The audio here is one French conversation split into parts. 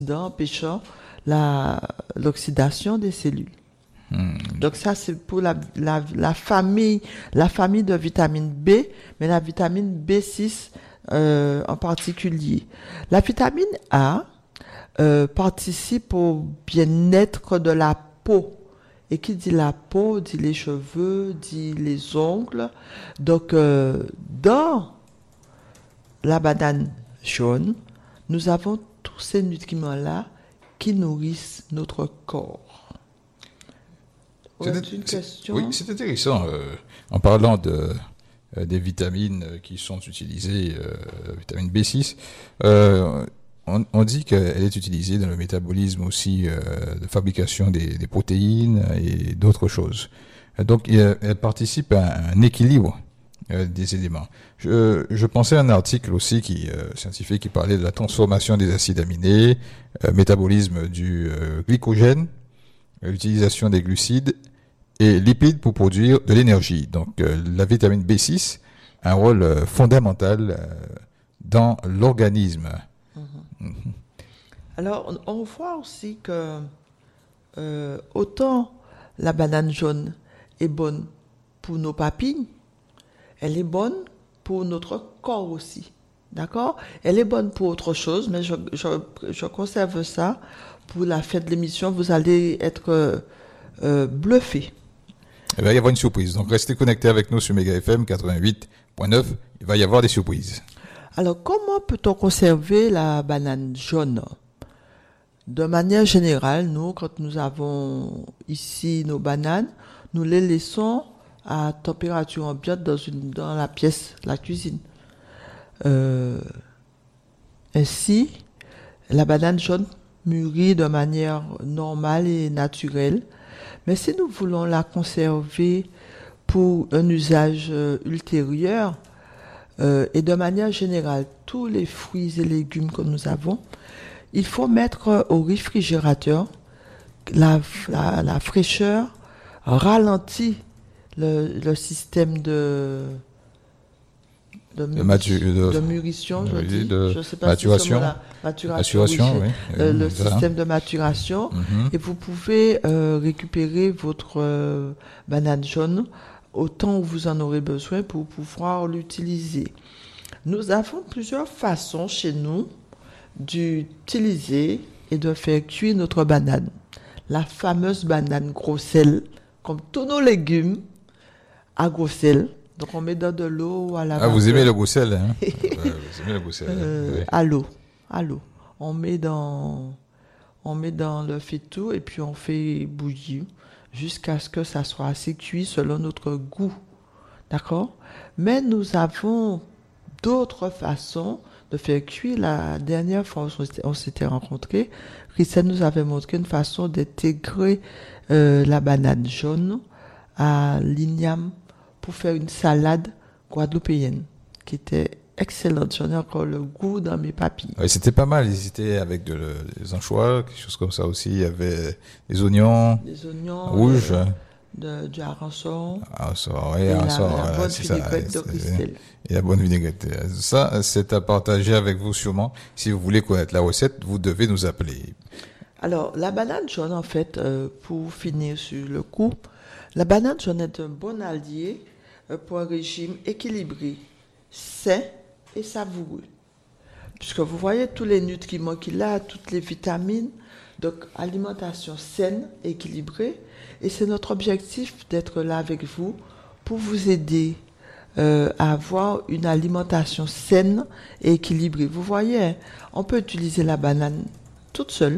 empêchant l'oxydation des cellules. Donc ça, c'est pour la famille de vitamine B, mais la vitamine B6 en particulier. La vitamine A participe au bien-être de la peau. Et qui dit la peau, dit les cheveux, dit les ongles. Donc, dans la banane jaune, nous avons tous ces nutriments-là qui nourrissent notre corps. Une question? Oui, c'est intéressant. En parlant des vitamines qui sont utilisées, vitamine B6, on dit qu'elle est utilisée dans le métabolisme aussi de fabrication des protéines et d'autres choses. Donc, elle participe à un équilibre des éléments. Je pensais à un article aussi scientifique qui parlait de la transformation des acides aminés, métabolisme du glycogène, l'utilisation des glucides et lipides pour produire de l'énergie. Donc, la vitamine B6 a un rôle fondamental dans l'organisme. Alors, on voit aussi que autant la banane jaune est bonne pour nos papilles, elle est bonne pour notre corps aussi. D'accord? Elle est bonne pour autre chose, mais je conserve ça pour la fin de l'émission. Vous allez être bluffés. Il va y avoir une surprise. Donc, restez connectés avec nous sur Mega FM 88.9. Il va y avoir des surprises. Alors, comment peut-on conserver la banane jaune? De manière générale, nous, quand nous avons ici nos bananes, nous les laissons à température ambiante dans la pièce, la cuisine. Ainsi, la banane jaune mûrit de manière normale et naturelle. Mais si nous voulons la conserver pour un usage ultérieur, et de manière générale, tous les fruits et légumes que nous avons, il faut mettre au réfrigérateur. La fraîcheur ralentit le système de mûrition, je sais pas maturation, si maturation, le système de maturation, et vous pouvez récupérer votre banane jaune autant où vous en aurez besoin pour pouvoir l'utiliser. Nous avons plusieurs façons chez nous d'utiliser et de faire cuire notre banane. La fameuse banane gros sel, comme tous nos légumes à gros sel. Donc on met dans de l'eau à la vapeur. Vous aimez le gros sel, hein? Vous aimez le gros sel. Oui. À l'eau. On met dans le faitout et puis on fait bouillir jusqu'à ce que ça soit assez cuit selon notre goût. D'accord? Mais nous avons d'autres façons de faire cuire. La dernière fois où on s'était rencontrés, Christelle nous avait montré une façon d'intégrer la banane jaune à l'igname pour faire une salade guadeloupéenne qui était excellente. J'en ai encore le goût dans mes papilles. Oui, c'était pas mal. Ils étaient avec des anchois, quelque chose comme ça aussi. Il y avait des oignons rouges. Du hareng-sor. Et la bonne vinaigrette de Christelle. Et la bonne vinaigrette. Ça, c'est à partager avec vous sûrement. Si vous voulez connaître la recette, vous devez nous appeler. Alors, la banane jaune, en fait, pour finir sur le coup, la banane jaune est un bon allié pour un régime équilibré, sain et savoureux. Puisque vous voyez tous les nutriments qu'il a, toutes les vitamines, donc alimentation saine, équilibrée, et c'est notre objectif d'être là avec vous pour vous aider à avoir une alimentation saine et équilibrée. Vous voyez, on peut utiliser la banane toute seule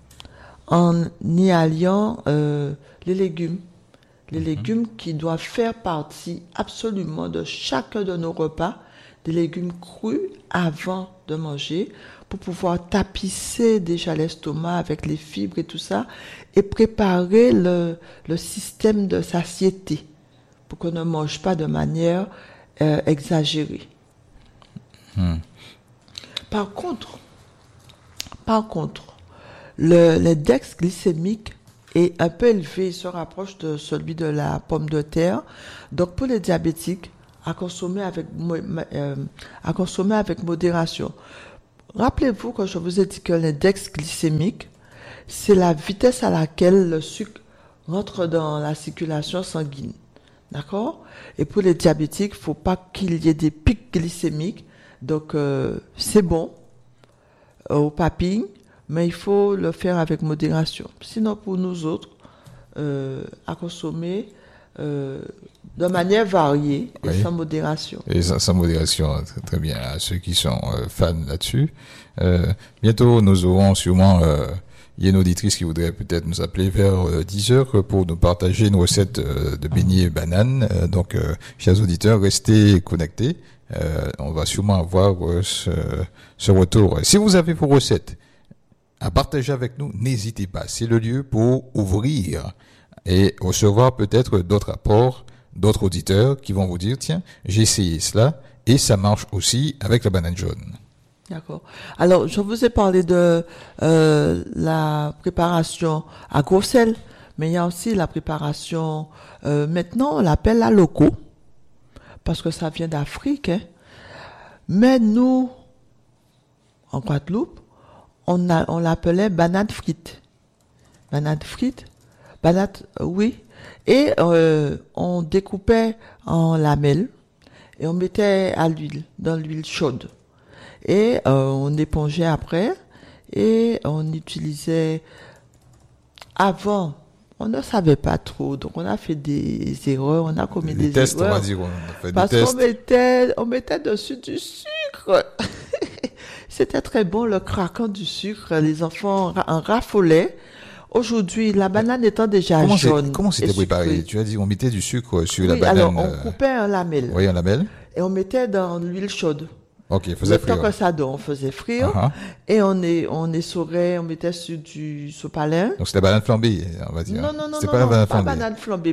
en y alliant les légumes. Les légumes qui doivent faire partie absolument de chacun de nos repas, des légumes crus avant de manger, pour pouvoir tapisser déjà l'estomac avec les fibres et tout ça, et préparer le système de satiété, pour qu'on ne mange pas de manière exagérée. Par contre, l'index glycémique est un peu élevé, il se rapproche de celui de la pomme de terre. Donc pour les diabétiques, à consommer avec modération. rappelez-vous que je vous ai dit que l'index glycémique, c'est la vitesse à laquelle le sucre rentre dans la circulation sanguine. D'accord? Et pour les diabétiques, il ne faut pas qu'il y ait des pics glycémiques. Donc, c'est bon au papilles, mais il faut le faire avec modération. Sinon, pour nous autres, à consommer de manière variée et Oui. sans modération. Et sans modération, très, très bien. À ceux qui sont fans là-dessus. Bientôt, nous aurons sûrement il y a une auditrice qui voudrait peut-être nous appeler vers 10 heures pour nous partager une recette de beignets bananes. Donc, chers auditeurs, restez connectés. On va sûrement avoir ce retour. Si vous avez vos recettes à partager avec nous, n'hésitez pas. C'est le lieu pour ouvrir et recevoir peut-être d'autres apports, d'autres auditeurs qui vont vous dire, tiens, j'ai essayé cela et ça marche aussi avec la banane jaune. D'accord. Alors, je vous ai parlé de la préparation à gros sel, mais il y a aussi la préparation, maintenant on l'appelle la loco, parce que ça vient d'Afrique, hein. Mais nous, en Guadeloupe, on l'appelait banane frite. Banane frite, banane, oui. Et on découpait en lamelles et on mettait à l'huile, dans l'huile chaude. Et on épongeait après et on utilisait avant. On ne savait pas trop, donc on a fait des erreurs, on a commis des tests, erreurs. On va dire, on a fait Parce des tests. qu'on mettait dessus du sucre. C'était très bon, le craquant du sucre. Les enfants en raffolaient. Aujourd'hui, la banane étant déjà jaune. Comment c'était et préparé? sucrée. Tu as dit on mettait du sucre sur la Oui, banane. alors on coupait un lamelle Oui, en lamelle. et on mettait dans l'huile chaude. Ok, faisait Le temps frire. que ça donne, on faisait frire Ah, et on essorait, on mettait sur du sopalin. donc c'était la banane flambée, on va dire. Non, non, non, C'était non, pas la non, banane pas flambée. banane flambée,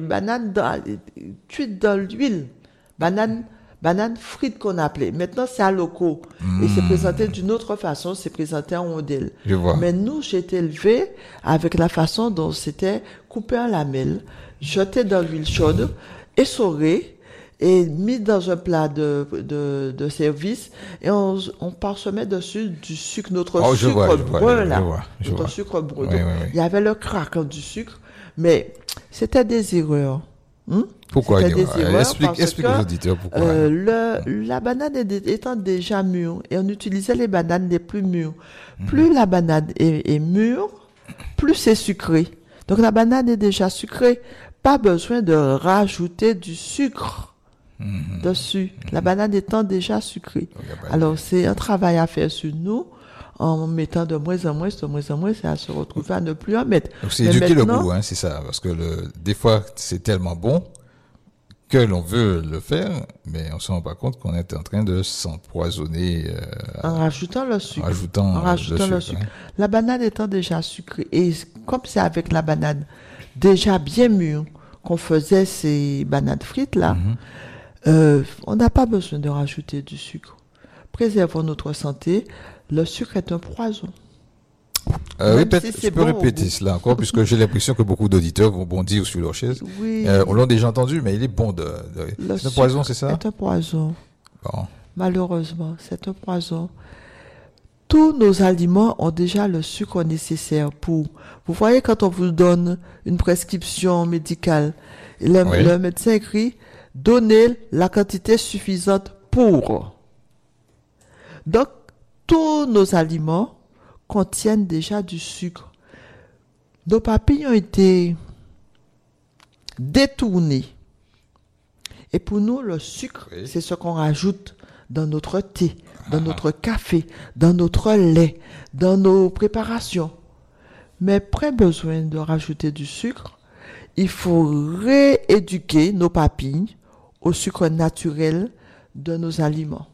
cuite dans l'huile. Banane frite qu'on appelait. Maintenant, c'est à loco. Et c'est présenté d'une autre façon, c'est présenté en rondelle. Je vois. Mais nous, j'ai été élevée avec la façon dont c'était coupé en lamelles, jeté dans l'huile chaude, essoré, et mis dans un plat de service, et on parsemait dessus du sucre, notre Oh, je sucre vois, brun, là. je Notre vois. sucre brun. Oui, Donc, oui, oui. il y avait le craquant du sucre, mais c'était des erreurs. Pourquoi C'était des erreurs Explique parce aux que, auditeurs pourquoi. la banane étant déjà mûre, et on utilisait les bananes les plus mûres. Plus la banane est mûre, plus c'est sucré. Donc la banane est déjà sucrée. Pas besoin de rajouter du sucre dessus. La banane étant déjà sucrée. Donc, y a pas de- Alors c'est un travail à faire sur nous, en mettant de moins en moins, c'est à se retrouver à ne plus en mettre. Donc c'est Mais éduquer le maintenant- goût, hein, c'est ça. Parce que des fois, c'est tellement bon que l'on veut le faire, mais on se rend pas compte qu'on est en train de s'empoisonner En rajoutant le sucre. en rajoutant, En rajoutant le sucre. hein. La banane étant déjà sucrée, et comme c'est avec la banane déjà bien mûre qu'on faisait ces bananes frites là, on n'a pas besoin de rajouter du sucre. Préservons notre santé. Le sucre est un poison. Même Répète, si tu c'est peux bon au répéter goût. cela encore, puisque j'ai l'impression que beaucoup d'auditeurs vont bondir sur leur chaise. Oui, On l'a déjà entendu, mais il est bon le c'est un sucre poison, c'est ça? est un poison. Bon. Malheureusement, c'est un poison. Tous nos aliments ont déjà le sucre nécessaire pour. Vous voyez, quand on vous donne une prescription médicale, Oui. le médecin écrit donnez la quantité suffisante pour. Donc, tous nos aliments contiennent déjà du sucre. Nos papilles ont été détournés. Et pour nous, le sucre, Oui. c'est ce qu'on rajoute dans notre thé, dans notre café, dans notre lait, dans nos préparations. Mais pas besoin de rajouter du sucre. Il faut rééduquer nos papilles au sucre naturel de nos aliments.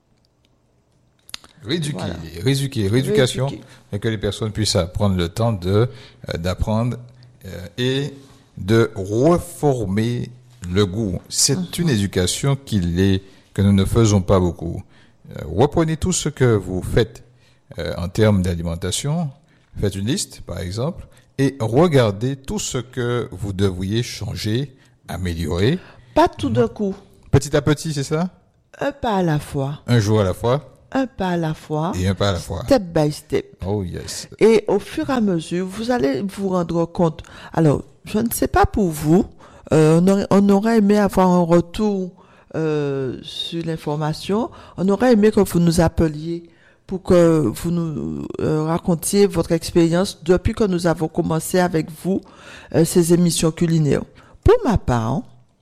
Voilà. Rééducation, Rééduquer. et que les personnes puissent prendre le temps d'apprendre et de reformer le goût. C'est une éducation que nous ne faisons pas beaucoup. Reprenez tout ce que vous faites en termes d'alimentation, faites une liste par exemple, et regardez tout ce que vous devriez changer, améliorer, Pas tout d'un coup, petit à petit, c'est ça? un pas à la fois. Un jour à la fois. un pas à la fois. Et un pas à la fois. Step by step. Oh yes. Et au fur et à mesure, vous allez vous rendre compte. Alors, je ne sais pas pour vous, on aurait aimé avoir un retour sur l'information. On aurait aimé que vous nous appeliez pour que vous nous racontiez votre expérience depuis que nous avons commencé avec vous ces émissions culinaires. Pour ma part,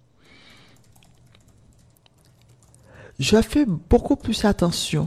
je fais beaucoup plus attention.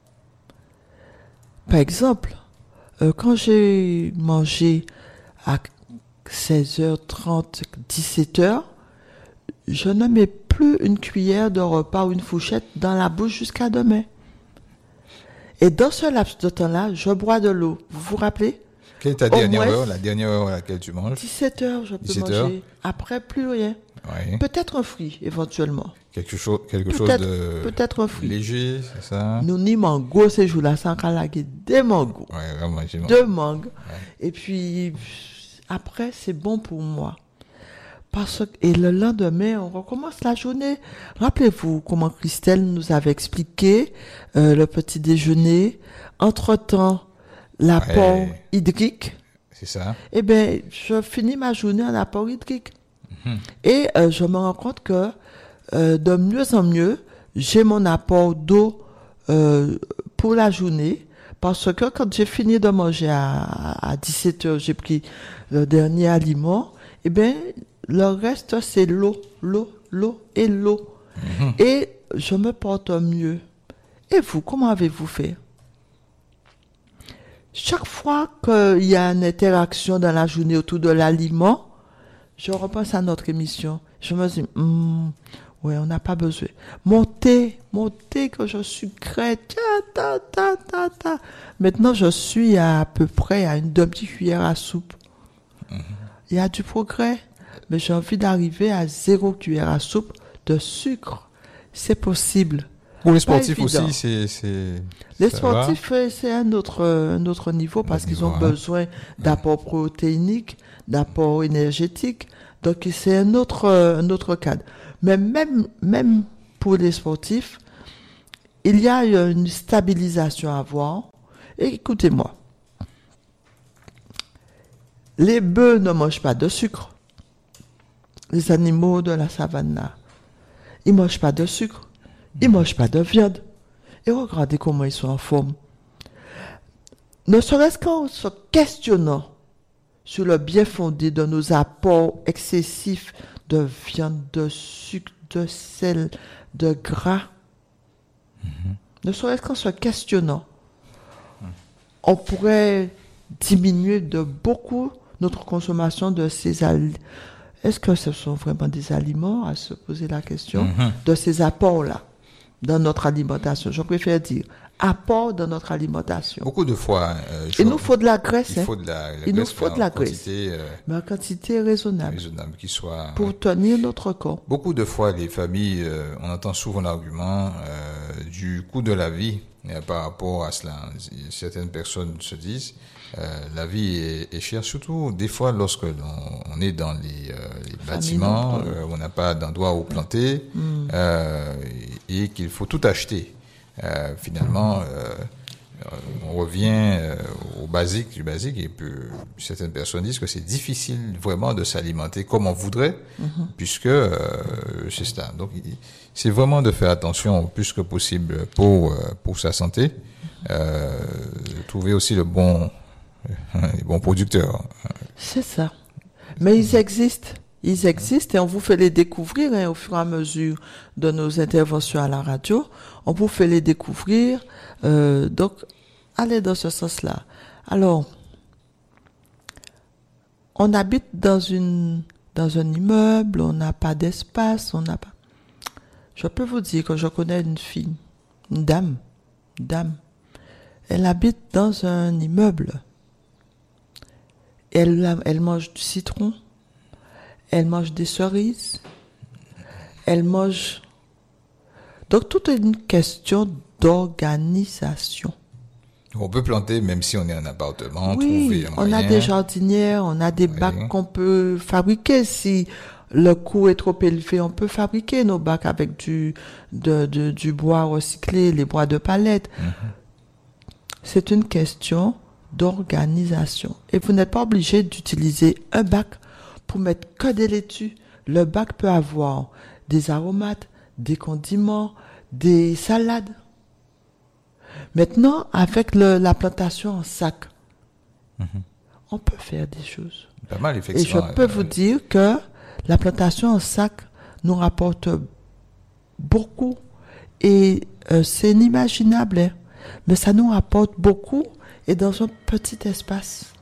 Par exemple, quand j'ai mangé à 16h30, 17h, je ne mets plus une cuillère de repas ou une fourchette dans la bouche jusqu'à demain. Et dans ce laps de temps-là, je bois de l'eau. Vous vous rappelez? Quelle est ta dernière heure, la dernière heure à laquelle tu manges? 17h, je peux 17 manger. heures. Après, plus rien. Oui. Peut-être un fruit, éventuellement. Quelque chose de Peut-être un fruit. léger, c'est ça? Nous ni mango ces jours-là, sans calaguer des mangos. Ouais, vraiment, j'ai Deux mangues. Et puis, après, c'est bon pour moi. Et le lendemain, on recommence la journée. Rappelez-vous comment Christelle nous avait expliqué le petit déjeuner. Entre-temps, l'apport hydrique. C'est ça. Eh bien, je finis ma journée en apport hydrique. Et je me rends compte que de mieux en mieux, j'ai mon apport d'eau pour la journée. Parce que quand j'ai fini de manger à 17h, j'ai pris le dernier aliment. Eh bien, le reste, c'est l'eau. Et je me porte mieux. Et vous, comment avez-vous fait? Chaque fois qu'il y a une interaction dans la journée autour de l'aliment, je repense à notre émission. Je me dis, ouais, on n'a pas besoin. Mon thé que je sucrais. Maintenant, je suis à peu près à une demi-cuillère à soupe. Il y a du progrès. Mais j'ai envie d'arriver à 0 cuillère à soupe de sucre. C'est possible. Pour les sportifs aussi, les sportifs, c'est un autre niveau parce qu'ils ont besoin d'apports protéiniques, d'apports énergétiques. Donc, c'est un autre cadre. Mais même pour les sportifs, il y a une stabilisation à avoir. Et écoutez-moi. Les bœufs ne mangent pas de sucre. Les animaux de la savane, là, ils mangent pas de sucre, ils mangent pas de viande. Et regardez comment ils sont en forme. Ne serait-ce qu'en se questionnant sur le bien fondé de nos apports excessifs de viande, de sucre, de sel, de gras. Ne serait-ce qu'en se questionnant, on pourrait diminuer de beaucoup notre consommation de ces aliments. Est-ce que ce sont vraiment des aliments, à se poser la question, de ces apports-là dans notre alimentation? Je préfère dire apports dans notre alimentation. Beaucoup de fois. Il nous faut de la graisse. Il faut de la il graisse, nous faut de la graisse. Mais en quantité raisonnable. Qui soit. Pour tenir notre corps. Beaucoup de fois, les familles, on entend souvent l'argument du coût de la vie par rapport à cela. Certaines personnes se disent. La vie est chère, surtout des fois lorsque on est dans les bâtiments, on n'a pas d'endroit où planter et qu'il faut tout acheter. Finalement, on revient au basique du basique et puis certaines personnes disent que c'est difficile vraiment de s'alimenter comme on voudrait puisque c'est ça. Donc c'est vraiment de faire attention au plus que possible pour sa santé, trouver aussi les bons producteurs. C'est ça. Mais ils existent. Ils existent et on vous fait les découvrir au fur et à mesure de nos interventions à la radio. On vous fait les découvrir. Donc, allez dans ce sens-là. Alors, on habite dans un immeuble, on n'a pas d'espace, on n'a pas... Je peux vous dire que je connais une fille, une dame. Elle habite dans un immeuble. Elle mange du citron, elle mange des cerises, elle mange... Donc, tout est une question d'organisation. On peut planter même si on est en appartement, oui, trouver un moyen. On a des jardinières, on a des bacs qu'on peut fabriquer si le coût est trop élevé, on peut fabriquer nos bacs avec du bois recyclé, les bois de palette. C'est une question d'organisation. Et vous n'êtes pas obligé d'utiliser un bac pour mettre que des laitues. Le bac peut avoir des aromates, des condiments, des salades. Maintenant, avec la plantation en sac, on peut faire des choses. Pas mal, Et effectivement. je peux vous dire que la plantation en sac nous rapporte beaucoup. Et c'est inimaginable, hein, mais ça nous rapporte beaucoup et dans un petit espace.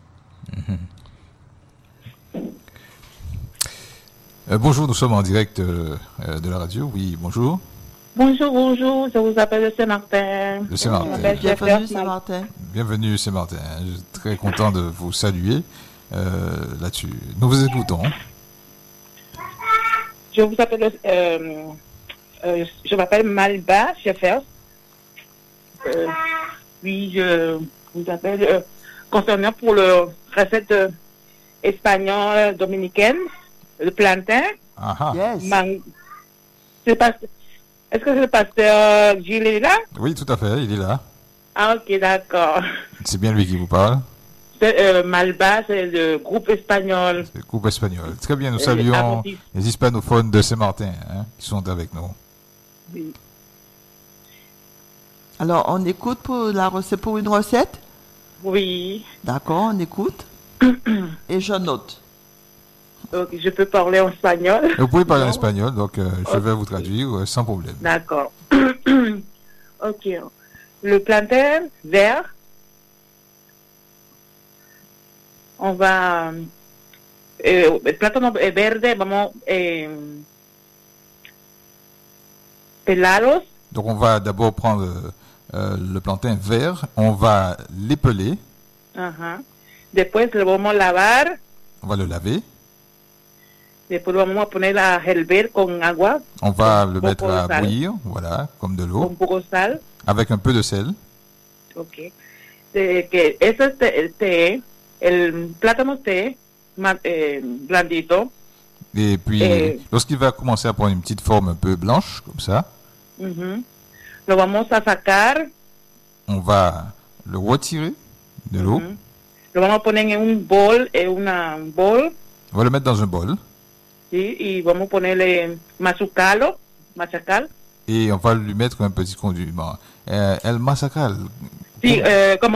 Bonjour, nous sommes en direct de la radio. Oui, bonjour. Bonjour, je vous appelle de Saint-Martin. De Saint-Martin. Je m'appelle Bienvenue, Jefferson. Saint-Martin. Bienvenue, Saint-Martin. Je suis très content de vous saluer là-dessus. Nous vous écoutons. Je vous appelle, je m'appelle Malba Jefferson. Oui, je vous appelle concernant pour le recette espagnole dominicaine, le plantain. Ah, Yes. Est-ce que c'est le pasteur Gilles est là? oui, tout à fait, il est là. Ah, ok, d'accord. C'est bien lui qui vous parle. Malba, c'est le groupe espagnol. C'est le groupe espagnol. Très bien, nous saluons arrondissement. les hispanophones de Saint-Martin qui sont avec nous. Oui. Alors, on écoute pour la recette, pour une recette? Oui. D'accord, on écoute. Et je note. Donc, je peux parler en espagnol. Vous pouvez parler en espagnol, donc je vais vous traduire sans problème. D'accord. Ok. Le plantain vert, on va... el plátano verde, vamos pelarlos. Donc on va d'abord prendre le plantain vert, on va l'épeler, Ajá. Después lo vamos a lavar. on va le laver, Después lo vamos a poner a hervir con agua, on va Un le poco mettre de à sal. bouillir, voilà, comme de con l'eau, un poco de sal. avec un peu de sel. Ok. Que ese es té, el plátano té blandito. Et puis, Et- lorsqu'il va commencer à prendre une petite forme un peu blanche, comme ça, Ujú. Lo vamos a sacar. on va le retirer de l'eau, Ujú. Lo vamos a poner en un bol, un bol, on va le mettre dans un bol, ¿sí? Y vamos a ponerle machucalo, machacal. et on va lui mettre un petit condiment. El masacal, Sí, como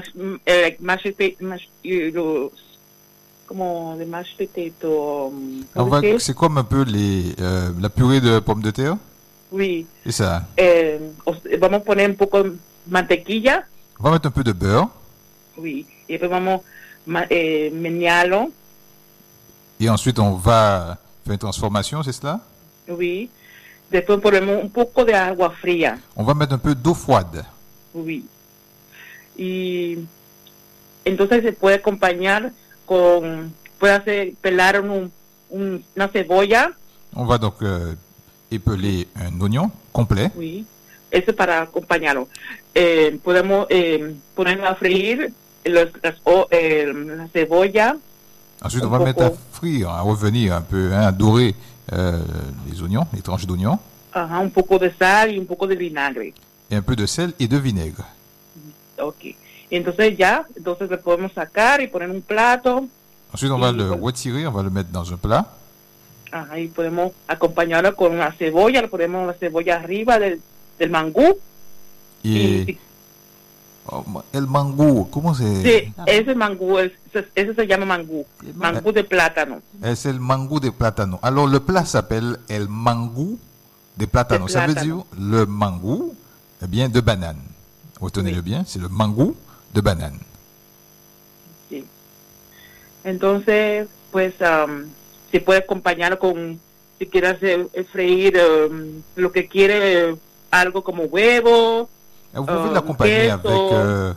como de mashed potato. c'est comme un peu la purée de pommes de terre, Oui. c'est ça. Vamos a poner un poco de mantequilla. On va mettre un peu de beurre, Oui. Y después vamos a menearlo. et ensuite on va faire une transformation, c'est cela? Oui. Después ponemos un poco de agua fría. On va mettre un peu d'eau froide. Oui. Y entonces se puede acompañar puede hacer pelar una cebolla. On va donc épeler un oignon complet. Oui. Eso para acompañarlo. Podemos ponerlo a freír la cebolla. Ensuite, on Un va poco. mettre à frire, à revenir un peu, à dorer les oignons, les tranches d'oignons, Ajá, un poco de sal y un poco de vinagre. et un peu de sel et de vinaigre. Ok. Y entonces le podemos sacar y poner en un plato. Ensuite, on va Y le bueno. retirer, on va le mettre dans un plat. Ajá, y podemos acompañarlo con una cebolla. Le ponemos la cebolla arriba del mangú. Et oh, el mangú, comment c'est? Sí, ese mangú, ese se llama mangú. Mangú de plátano. C'est le mangú de plátano. Alors, le plat s'appelle el mangú de plátano. De Ça veut plátano. dire le mangú, eh bien, de banane. Retenez-le Oui. bien, c'est le mangú de banane. Sí. Entonces, pues, se puede acompañar si quiere freír lo que quiere, algo como huevo. Vous pouvez l'accompagner avec queso.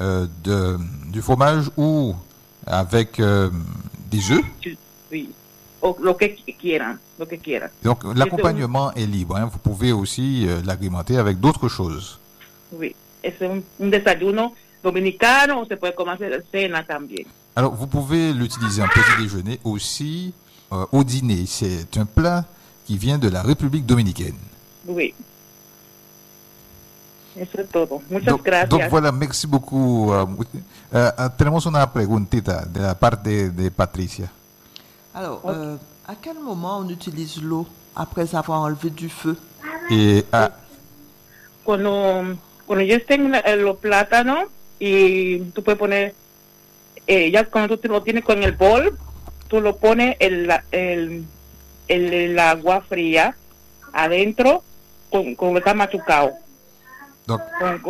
du fromage ou avec des œufs. Sí, o lo que quieran, lo que quieran. Donc l'accompagnement est libre. Hein. Vous pouvez aussi l'agrémenter avec d'autres choses. Oui, es un desayuno dominicano, o se puede comer cena también. Alors vous pouvez l'utiliser en petit déjeuner aussi au dîner. C'est un plat qui vient de la République dominicaine. Oui. Eso es todo. Muchas gracias. Donc voilà, merci beaucoup. Tenemos una preguntita de la parte de Patricia. Alors, à quel moment on utilise l'eau après avoir enlevé du feu? Et Cuando ya estén los plátanos y tú puedes poner, ya cuando tú lo tienes con el bol, tú lo pones el agua fría adentro con está machucado. donc,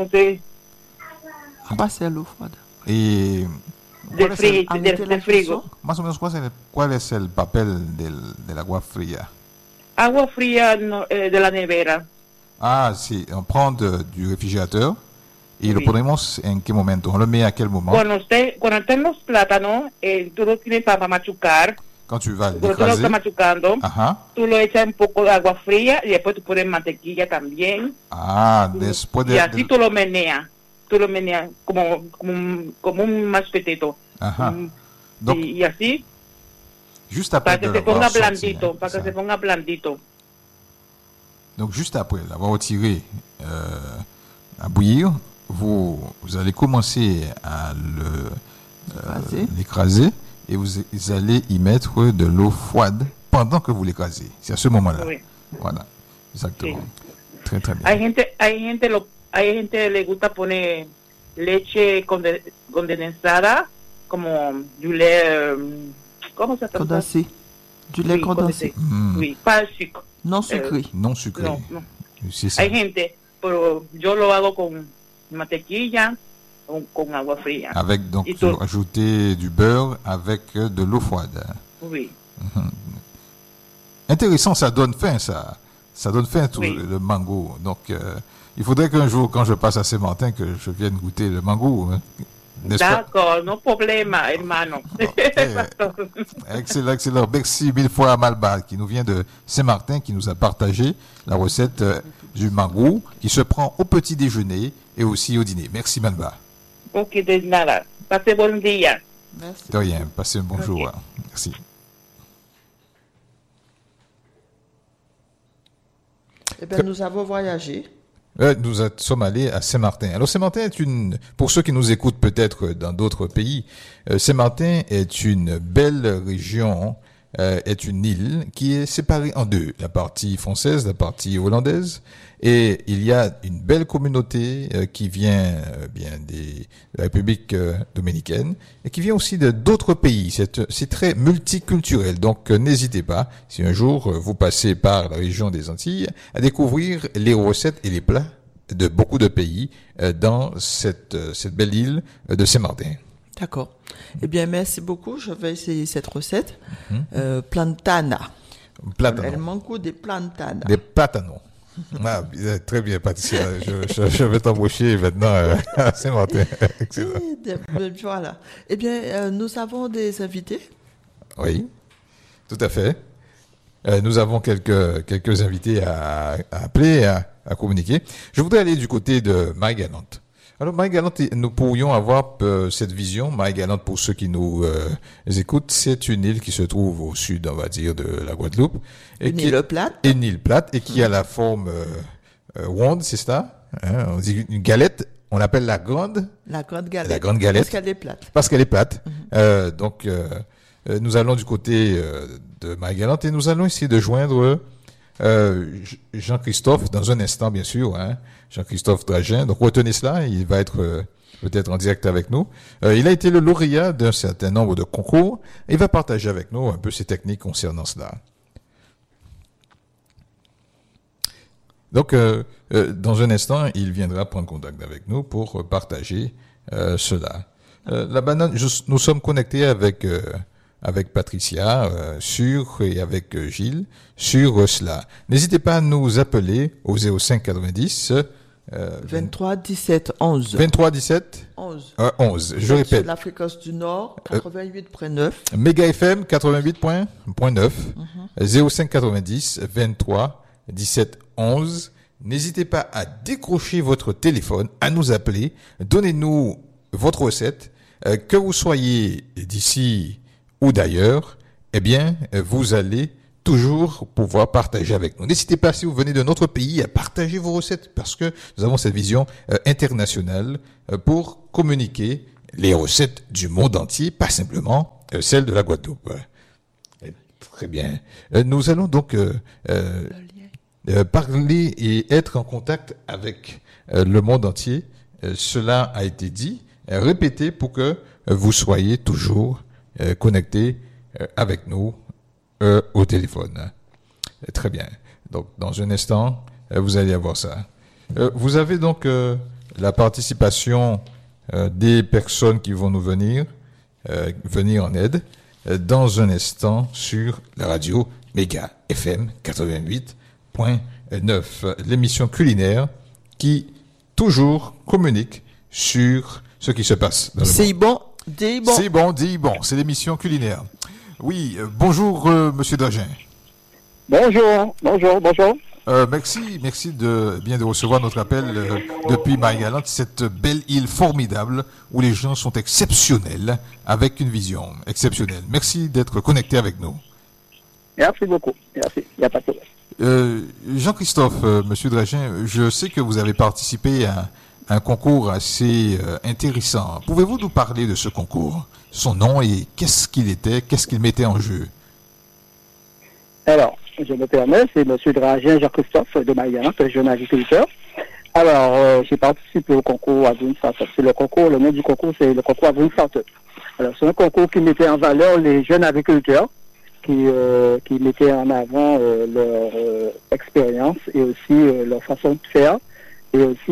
Passer l'eau froide. y del frigo. más o menos cuál es el papel del agua fría. Agua fría de la nevera. Ah, sí, on prend du réfrigérateur y lo Sí. ponemos en qué momento, on le met à quel moment. Cuando estén los plátanos, tú lo tienes para machucar. Quand tu vas Cuando tú lo l'écraser. estás machucando, Ajá. tú lo echas un poco de agua fría y después tú pones mantequilla también. Ah, después Y así tú lo meneas. Tú lo meneas como un mashed potato. Ajá. Donc, Y así, juste après para que de se l'avoir ponga sorti, blandito, hein, para que ça. se ponga blandito. Donc, juste après l'avoir retiré à bouillir, vous allez commencer à l'écraser et vous allez y mettre de l'eau froide pendant que vous l'écrasez. C'est à ce moment-là. Oui. Voilà, exactement. Sí. Très, très bien. Hay gente le gusta poner leche condensada, como du lait, ¿cómo se llama? Condensé. Du lait Oui, condensé. Oui, pas sucre. Non sucré. Non sucré. No. C'est ça. Hay gente, pero yo lo hago con mantequilla o con agua fría. Avec, donc, Et tout. ajouter du beurre avec de l'eau froide. Oui. Intéressant, ça donne faim, ça. Ça donne faim, tout Oui. le mango. Donc, il faudrait qu'un jour, quand je passe à Saint-Martin, que je vienne goûter le mango. Hein. N'est-ce pas? D'accord, no problema, hermano. Excellent, excellent. Merci mille fois à Malba, qui nous vient de Saint-Martin, qui nous a partagé la recette du mango, qui se prend au petit déjeuner et aussi au dîner. Merci Malba. Ok, de nada. Pase buen día. Merci. De rien, passez un bon jour. Ok. Hein. Merci. Eh bien, nous avons voyagé. Nous sommes allés à Saint-Martin. Alors Saint-Martin est pour ceux qui nous écoutent peut-être dans d'autres pays, Saint-Martin est une belle région, est une île qui est séparée en deux, la partie française, la partie hollandaise, et il y a une belle communauté qui vient bien de la République dominicaine et qui vient aussi de d'autres pays. C'est très multiculturel, donc n'hésitez pas, si un jour vous passez par la région des Antilles, à découvrir les recettes et les plats de beaucoup de pays dans cette belle île de Saint-Martin. D'accord. Eh bien, merci beaucoup. Je vais essayer cette recette. Plantana. El Plátano. mango de plantana. Des platanos. Ah, très bien, Patricia. Je vais t'embaucher maintenant à Saint-Martin. Excellent. Voilà. Eh bien, nous avons des invités. Oui, tout à fait. Nous avons quelques invités à appeler, à communiquer. Je voudrais aller du côté de Marie-Galante. Alors, Marie-Galante, nous pourrions avoir cette vision. Marie-Galante, pour ceux qui nous écoutent, c'est une île qui se trouve au sud, on va dire, de la Guadeloupe. Et Une île plate. Une île plate et qui a la forme ronde, c'est ça, hein, on dit une galette, on l'appelle la grande galette. La grande galette. Parce qu'elle est plate. parce qu'elle est plate. Donc, nous allons du côté de Marie-Galante et nous allons essayer de joindre Jean-Christophe dans un instant, bien sûr, hein, Jean-Christophe Dragin. Donc, retenez cela, il va être peut-être en direct avec nous. Il a été le lauréat d'un certain nombre de concours et il va partager avec nous un peu ses techniques concernant cela. Donc, dans un instant, il viendra prendre contact avec nous pour partager cela. La banane, nous sommes connectés avec Patricia et avec Gilles sur cela. N'hésitez pas à nous appeler au 05 90 23 17 11. 23 17 11. 11. Je Sur répète. la fréquence du Nord, 88.9. Méga FM 88.9 05 90 23 17 11. N'hésitez pas à décrocher votre téléphone, à nous appeler. Donnez-nous votre recette, que vous soyez d'ici ou d'ailleurs, eh bien, vous allez toujours pouvoir partager avec nous. N'hésitez pas, si vous venez de notre pays, à partager vos recettes, parce que nous avons cette vision internationale pour communiquer les recettes du monde entier, pas simplement celles de la Guadeloupe. Très bien. Nous allons donc parler et être en contact avec le monde entier. Cela a été dit, répété pour que vous soyez toujours connectés avec nous au téléphone. Très bien. Donc, dans un instant, vous allez avoir ça. Vous avez donc la participation des personnes qui vont nous venir en aide dans un instant sur la radio Méga FM 88.9, l'émission culinaire qui toujours communique sur ce qui se passe dans le monde. C'est bon, dis bon. C'est bon, dis bon. C'est l'émission culinaire. Oui, bonjour, Monsieur Dragin. Bonjour. Merci de recevoir notre appel depuis Marie-Galante, cette belle île formidable où les gens sont exceptionnels, avec une vision exceptionnelle. Merci d'être connecté avec nous. Merci beaucoup. Merci. Il n'y a pas de problème. Jean-Christophe, Monsieur Dragin, je sais que vous avez participé à un concours assez intéressant. Pouvez-vous nous parler de ce concours, son nom et qu'est-ce qu'il mettait en jeu? Alors, je me permets, c'est M. Dragin Jean-Christophe de Marie-Galante, jeune agriculteur. Alors, j'ai participé au concours Avenir Startup. Le nom du concours, c'est le concours Avenir Startup. Alors, c'est un concours qui mettait en valeur les jeunes agriculteurs, qui mettaient en avant leur expérience et aussi leur façon de faire et aussi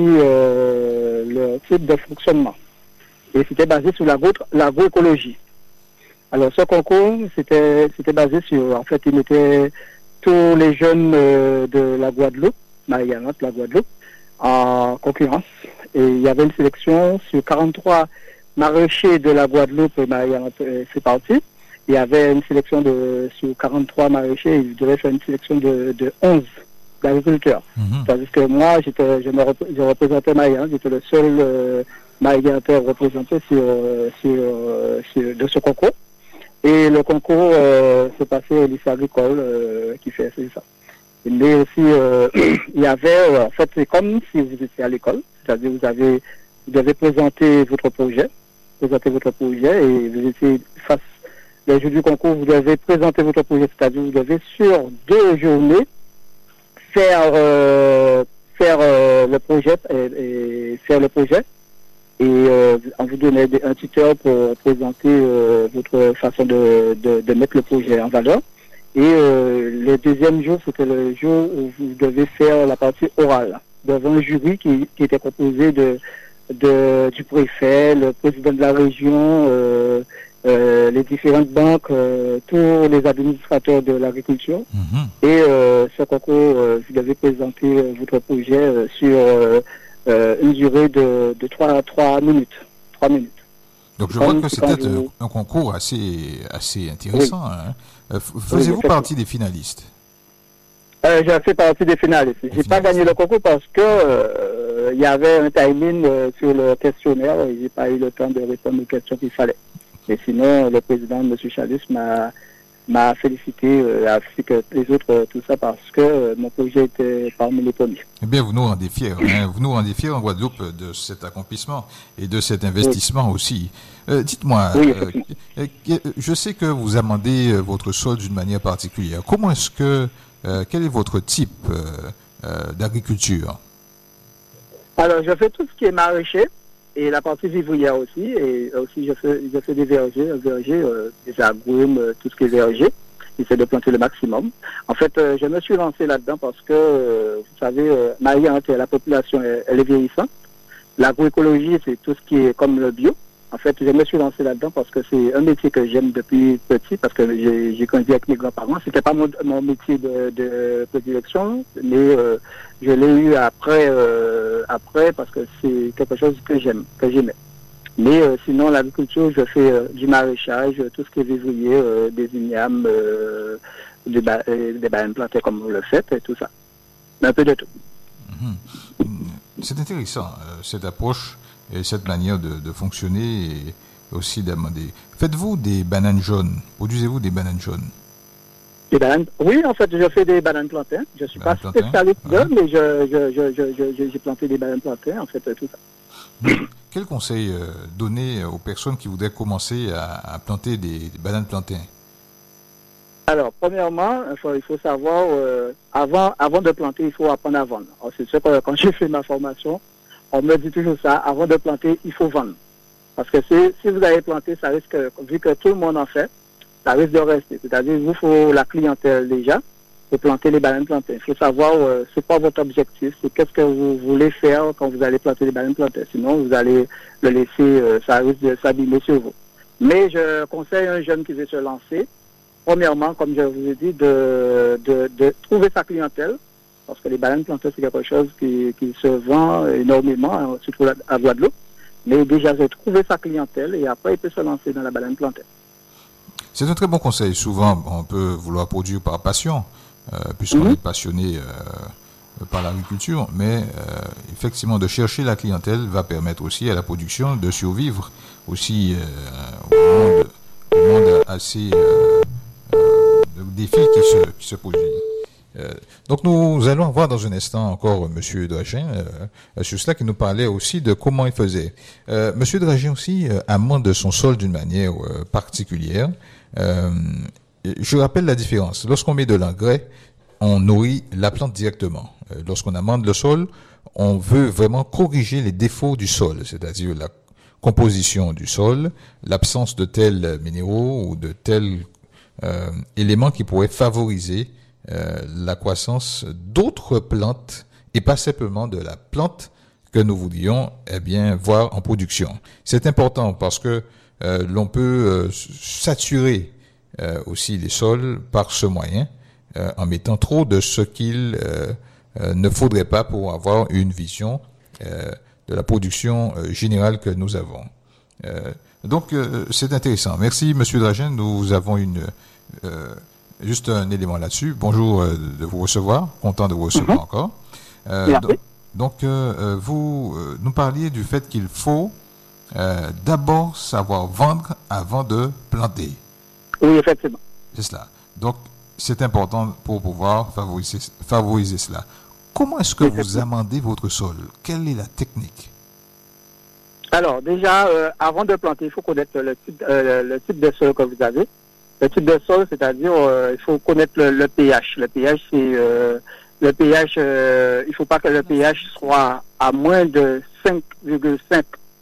leur type de fonctionnement. Et c'était basé sur l'agroécologie. Alors, ce concours, c'était basé sur, en fait, il mettait tous les jeunes de la Guadeloupe, Marie-Galante, la Guadeloupe, en concurrence. Et il y avait une sélection sur 43 maraîchers de la Guadeloupe, Marie-Galante, c'est parti. Il y avait une sélection sur 43 maraîchers, ils devaient faire une sélection de 11 d'agriculteurs. Tandis que moi, je représentais Marie-Galante, j'étais le seul Marie-Galantais représenté de ce concours. Et le concours s'est passé au lycée agricole qui fait ça. Mais aussi, il y avait, en fait, c'est comme si vous étiez à l'école, c'est-à-dire vous devez présenter votre projet et vous étiez face, le jour du concours, vous devez présenter votre projet, c'est-à-dire vous devez sur 2 journées faire le projet et faire le projet. Et on vous donnait un tuteur pour présenter votre façon de mettre le projet en valeur. Et le deuxième jour, c'était le jour où vous devez faire la partie orale devant un jury qui était composé du préfet, le président de la région, les différentes banques, tous les administrateurs de l'agriculture. Et ce concours, vous devez présenter votre projet sur une durée de 3 minutes. 3 minutes. Donc je vois que c'était un concours assez intéressant. Oui. Hein. Faisiez-vous partie des finalistes? J'ai fait partie des finalistes. J'ai pas gagné le concours parce que il y avait un timing sur le questionnaire et j'ai pas eu le temps de répondre aux questions qu'il fallait. Mais sinon, le président, M. Chalus, m'a félicité, ainsi que les autres, tout ça, parce que mon projet était parmi les premiers. Eh bien, vous nous rendez fiers. Hein? Vous nous rendez fiers en Guadeloupe de cet accomplissement et de cet investissement aussi. Dites-moi, je sais que vous amendez votre sol d'une manière particulière. Comment est-ce que, quel est votre type d'agriculture? Alors, je fais tout ce qui est maraîcher. Et la partie vivrière aussi, et aussi je fais des vergers, des agrumes, tout ce qui est verger. J'essaie de planter le maximum. En fait, je me suis lancé là-dedans parce que, vous savez, Marie-Galante, la population, elle est vieillissante. L'agroécologie, c'est tout ce qui est comme le bio. En fait, je me suis lancé là-dedans parce que c'est un métier que j'aime depuis petit, parce que j'ai grandi avec mes grands-parents. C'était pas mon métier de prédilection, mais je l'ai eu après parce que c'est quelque chose que j'aimais. Mais sinon, l'agriculture, je fais du maraîchage, tout ce qui est vivrier, des ignames, des bananes plantées comme vous le faites, et tout ça. Un peu de tout. C'est intéressant, cette approche et cette manière de fonctionner aussi d'amender. Faites-vous des bananes jaunes? Produisez-vous des bananes jaunes? Des bananes. Oui, en fait, je fais des bananes plantains. Je suis pas spécialiste d'eux, mais j'ai planté des bananes plantains, en fait, tout ça. Quel conseil donner aux personnes qui voudraient commencer à planter des bananes plantains? Alors, premièrement, il faut savoir, avant de planter, il faut apprendre à vendre. Alors, c'est sûr que quand j'ai fait ma formation, on me dit toujours ça, avant de planter, il faut vendre. Parce que si vous avez planté, ça risque, vu que tout le monde en fait, ça risque de rester. C'est-à-dire, il vous faut la clientèle déjà pour planter les bananes plantains. Il faut savoir c'est quoi votre objectif, c'est qu'est-ce que vous voulez faire quand vous allez planter les bananes plantains. Sinon, vous allez le laisser, ça risque de s'abîmer sur vous. Mais je conseille à un jeune qui veut se lancer, premièrement, comme je vous ai dit, de trouver sa clientèle, parce que les bananes plantées, c'est quelque chose qui se vend énormément, surtout à Guadeloupe. Mais déjà, de trouver sa clientèle et après, il peut se lancer dans la banane plantée. C'est un très bon conseil. Souvent, on peut vouloir produire par passion, puisqu'on est passionné par l'agriculture, mais effectivement, de chercher la clientèle va permettre aussi à la production de survivre aussi au monde assez de défis qui se posent. Donc nous allons voir dans un instant encore Monsieur Dragin sur cela qui nous parlait aussi de comment il faisait. Monsieur Dragin aussi amende son sol d'une manière particulière. Je rappelle la différence. Lorsqu'on met de l'engrais, on nourrit la plante directement. Lorsqu'on amende le sol, on veut vraiment corriger les défauts du sol, c'est-à-dire la composition du sol, l'absence de tels minéraux ou de tels éléments qui pourraient favoriser la croissance d'autres plantes et pas simplement de la plante que nous voudrions voir en production. C'est important parce que l'on peut saturer aussi les sols par ce moyen en mettant trop de ce qu'il ne faudrait pas pour avoir une vision de la production générale que nous avons. Donc c'est intéressant. Merci Monsieur Dragin, nous avons juste un élément là-dessus. Bonjour de vous recevoir, content de vous recevoir encore. Donc vous nous parliez du fait qu'il faut d'abord savoir vendre avant de planter. Oui, effectivement. C'est cela. Donc c'est important pour pouvoir favoriser cela. Comment est-ce que vous amendez votre sol? Quelle est la technique? Alors déjà, avant de planter, il faut connaître le type de sol que vous avez. Le type de sol, c'est-à-dire, il faut connaître le pH. Le pH, c'est il faut pas que le pH soit à moins de 5,5.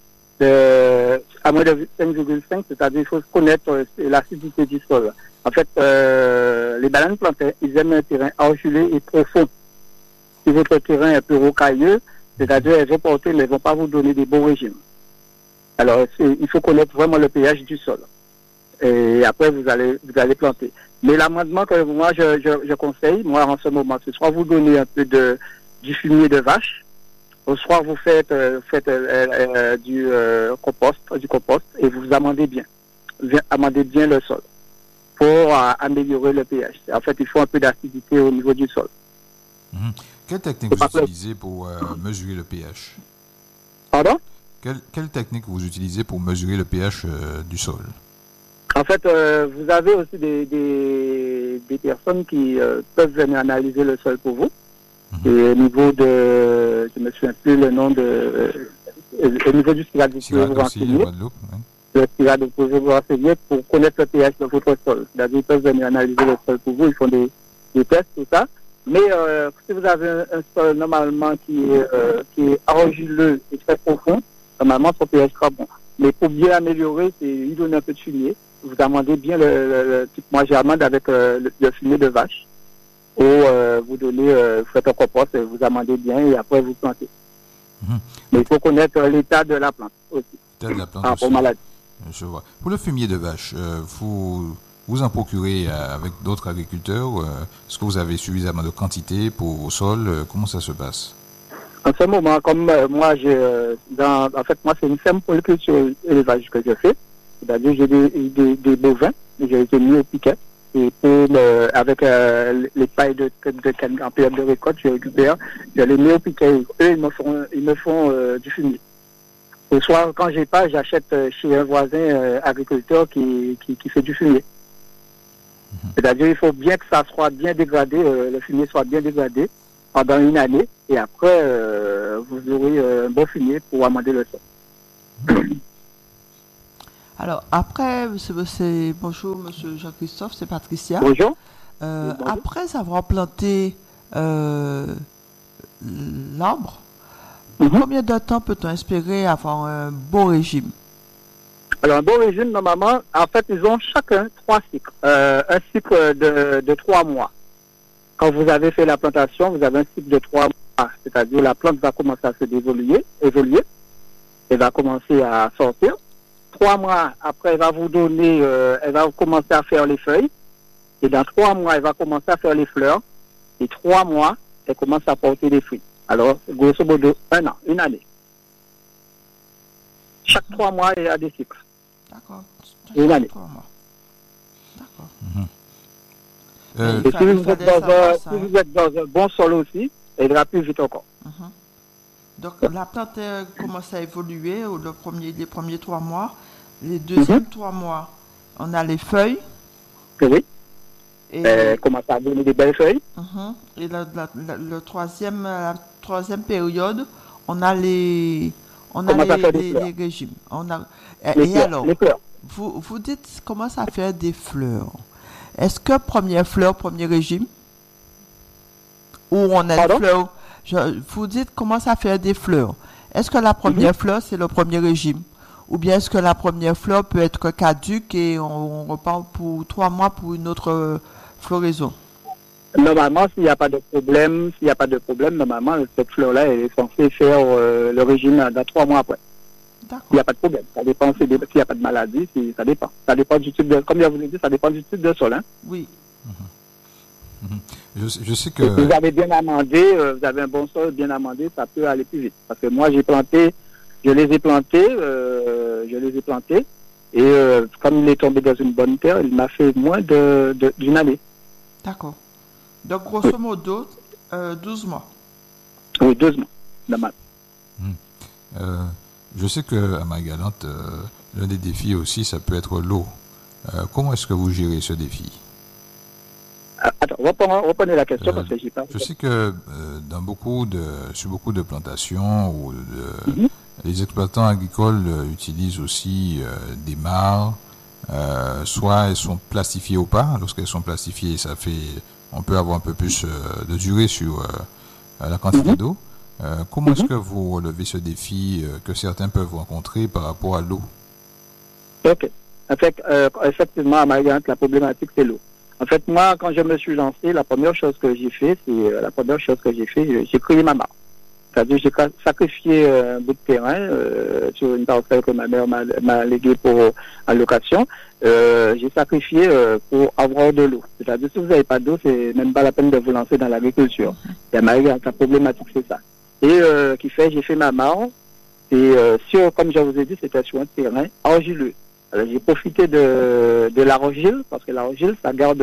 À moins de 5,5, c'est-à-dire, il faut connaître l'acidité du sol. En fait, les bananes plantées, ils aiment un terrain argileux et profond. Si votre terrain est plus rocailleux, c'est-à-dire, elles vont porter, mais elles vont pas vous donner des beaux régimes. Alors, il faut connaître vraiment le pH du sol. Et après vous allez planter. Mais l'amendement que moi je conseille, moi en ce moment, c'est soit vous donnez un peu du fumier de vache, ou soit vous faites du compost et vous amendez bien le sol pour améliorer le pH. En fait, il faut un peu d'acidité au niveau du sol. Quelle technique vous utilisez pour mesurer le pH? Pardon? Quelle technique vous utilisez pour mesurer le pH du sol? En fait, vous avez aussi des personnes qui peuvent venir analyser le sol pour vous. Et au niveau je ne me souviens plus le nom au niveau du CIRAD, vous pouvez vous renseigner. Le CIRAD, vous pouvez vous renseigner pour connaître le pH de votre sol. C'est-à-dire, ils peuvent venir analyser le sol pour vous, ils font des tests, tout ça. Mais si vous avez un sol normalement qui est argileux et très profond, normalement, son pH sera bon. Mais pour bien améliorer, c'est lui donner un peu de fumier. Vous amendez bien moi j'amende avec le fumier de vache. Ou vous faites un compost, vous amendez bien et après vous plantez. Mais il faut connaître l'état de la plante aussi. L'état de la plante aussi. Pour maladie. Je vois. Pour le fumier de vache, vous en procurez avec d'autres agriculteurs? Est-ce que vous avez suffisamment de quantité pour vos sols? Comment ça se passe? En ce moment, comme moi, en fait, moi, c'est une ferme polyculture élevage que je fais. C'est-à-dire, j'ai des bovins, j'ai été mis au piquet. Et avec les pailles de canne en période de récolte, je récupère, je les mets au piquet. Eux, ils me font du fumier. Et soit quand j'ai pas, j'achète chez un voisin agriculteur qui fait du fumier. C'est-à-dire il faut bien que ça soit bien dégradé, le fumier soit bien dégradé pendant une année, et après vous aurez un bon fumier pour amender le sol. Alors, après, bonjour, monsieur Jean-Christophe, c'est Patricia. Bonjour. Après avoir planté l'arbre, combien de temps peut-on espérer avoir un beau régime? Alors, un beau régime, normalement, en fait, ils ont chacun 3 cycles. Un cycle de 3 mois. Quand vous avez fait la plantation, vous avez un cycle de 3 mois. C'est-à-dire la plante va commencer à se évoluer, elle va commencer à sortir. 3 mois après, elle va vous donner, elle va commencer à faire les feuilles. Et dans 3 mois, elle va commencer à faire les fleurs. Et 3 mois, elle commence à porter des fruits. Alors, grosso modo, 1 an, une année. Chaque 3 mois, il y a des cycles. D'accord. Une année. 3 mois. D'accord. Et si vous êtes dans un bon sol aussi, elle ira plus vite encore. Donc, la plante commence à évoluer les premiers 3 mois. Les deuxièmes 3 mois, on a les feuilles. Oui. Et elle commence à donner des belles feuilles. Et la troisième période, on a les régimes. Alors, les fleurs. Vous dites commence à faire des fleurs. Est-ce que première fleur, premier régime? Ou on a des fleurs? Vous dites commence à faire des fleurs. Est-ce que la première fleur, c'est le premier régime? Ou bien est-ce que la première fleur peut être caduque et on repart pour 3 mois pour une autre floraison? Normalement, s'il n'y a pas de problème, normalement, cette fleur-là est censée faire le régime dans 3 mois après. D'accord. Il n'y a pas de problème. Ça dépend s'il n'y a pas de maladie, ça dépend. Ça dépend du type de, comme je vous l'ai dit, ça dépend du type de sol. Hein. Oui. Je sais que... Vous avez bien amendé, vous avez un bon sol bien amendé, ça peut aller plus vite. Parce que moi, je les ai plantés, et comme il est tombé dans une bonne terre, il m'a fait moins d'une année. D'accord. Donc, grosso modo, 12 mois. Oui, 12 mois, normal. Je sais qu'à Marie-Galante, l'un des défis aussi, ça peut être l'eau. Comment est-ce que vous gérez ce défi? Attends, reprenez la question parce que j'ai pas... Je sais que sur beaucoup de plantations, les exploitants agricoles utilisent aussi des mares. Soit elles sont plastifiées ou pas. Lorsqu'elles sont plastifiées, on peut avoir un peu plus de durée sur la quantité d'eau. Comment est-ce que vous relevez ce défi que certains peuvent rencontrer par rapport à l'eau? Ok. En fait, effectivement, à Marie-Galante, la problématique, c'est l'eau. En fait, moi, quand je me suis lancé, la première chose que j'ai fait, j'ai créé ma mare. C'est-à-dire, j'ai sacrifié un bout de terrain sur une parcelle que ma mère m'a léguée en location. J'ai sacrifié pour avoir de l'eau. C'est-à-dire, si vous n'avez pas d'eau, c'est même pas la peine de vous lancer dans l'agriculture. Et à Marie-Galante, la problématique, c'est ça. Et j'ai fait ma mare. Et comme je vous ai dit, c'était sur un terrain argileux. Alors, j'ai profité de l'argile, parce que l'argile, ça garde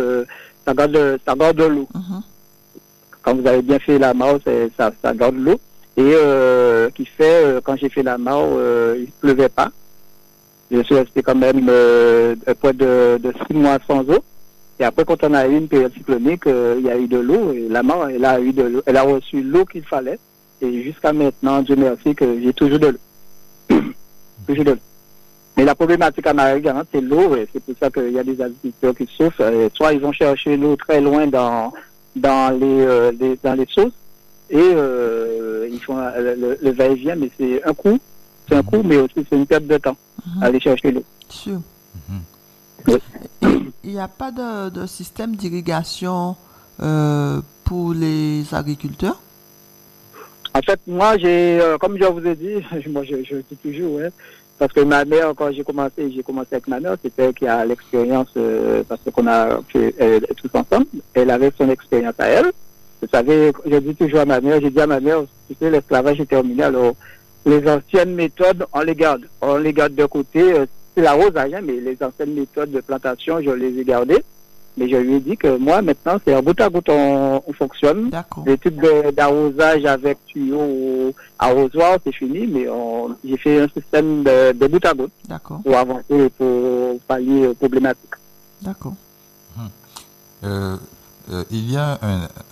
de l'eau. Quand vous avez bien fait la mare, ça garde l'eau. Et quand j'ai fait la mare, il ne pleuvait pas. Je suis resté quand même près de 6 mois sans eau. Et après, quand on a eu une période cyclonique, il y a eu de l'eau. Et la mare, elle a reçu l'eau qu'il fallait. Et jusqu'à maintenant, Dieu merci que j'ai toujours de l'eau. Toujours de l'eau. Mais la problématique à Marie-Galante, c'est l'eau. Et c'est pour ça qu'il y a des agriculteurs qui souffrent. Soit ils vont chercher l'eau très loin dans les sources. Et ils font le va-et-vient, mais c'est un coût. C'est un coût, mais aussi c'est une perte de temps. Aller chercher l'eau. Sûr. Oui. Il n'y a pas de système d'irrigation pour les agriculteurs? En fait, moi, comme je vous ai dit, moi je dis toujours, parce que ma mère, quand j'ai commencé avec ma mère, c'était elle qui a l'expérience, parce qu'on a fait tous ensemble. Elle avait son expérience à elle. Vous savez, je dis toujours à ma mère, tu sais, l'esclavage est terminé, alors les anciennes méthodes, on les garde de côté. C'est l'arrosage, mais les anciennes méthodes de plantation, je les ai gardées. Mais je lui ai dit que moi, maintenant, c'est un bout à bout, on fonctionne. D'accord. L'étude d'arrosage avec tuyau ou arrosoir, c'est fini, mais j'ai fait un système de bout à bout D'accord. pour avancer, pour pallier aux problématiques. D'accord. Il y a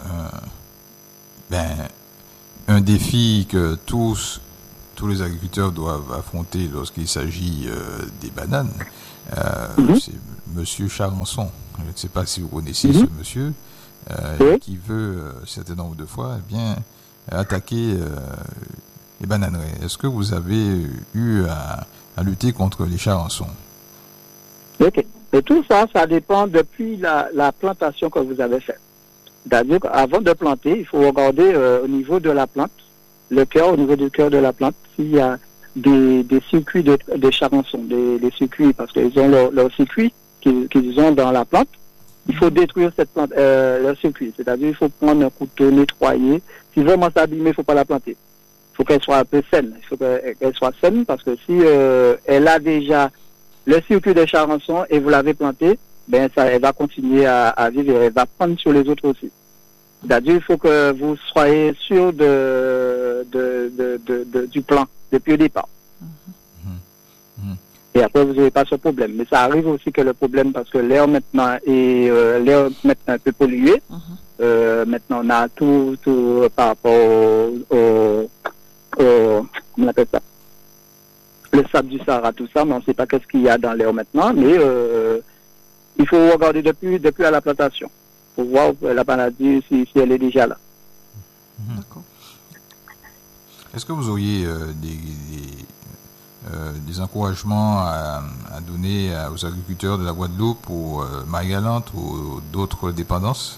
un défi que tous les agriculteurs doivent affronter lorsqu'il s'agit des bananes. C'est Monsieur Charançon. Je ne sais pas si vous connaissez ce monsieur qui veut un certain nombre de fois attaquer les bananerais. Est-ce que vous avez eu à lutter contre les charançons? Ok. Et tout ça, ça dépend depuis la plantation que vous avez faite. C'est-à-dire qu'avant de planter, il faut regarder au niveau de la plante, au niveau du cœur de la plante, s'il y a des circuits de charançon, des circuits, parce qu'ils ont leur circuit qu'ils ont dans la plante. Il faut détruire cette plante, leur circuit. C'est-à-dire il faut prendre un couteau, nettoyer. Si vraiment c'est abîmé, il ne faut pas la planter. Il faut qu'elle soit un peu saine. Il faut qu'elle soit saine parce que si elle a déjà le circuit de charançon et vous l'avez plantée, elle va continuer à vivre et elle va prendre sur les autres aussi. C'est-à-dire il faut que vous soyez sûr du plan depuis le départ. Et après, vous n'avez pas ce problème. Mais ça arrive aussi que le problème, parce que l'air maintenant est un peu pollué. Maintenant, on a tout par rapport comment on appelle ça? Le sable du Sahara, tout ça, mais on ne sait pas qu'est-ce qu'il y a dans l'air maintenant. Mais il faut regarder depuis à la plantation pour voir la maladie si elle est déjà là. D'accord. Est-ce que vous auriez des encouragements à donner aux agriculteurs de la Guadeloupe ou Marie-Galante ou d'autres dépendances?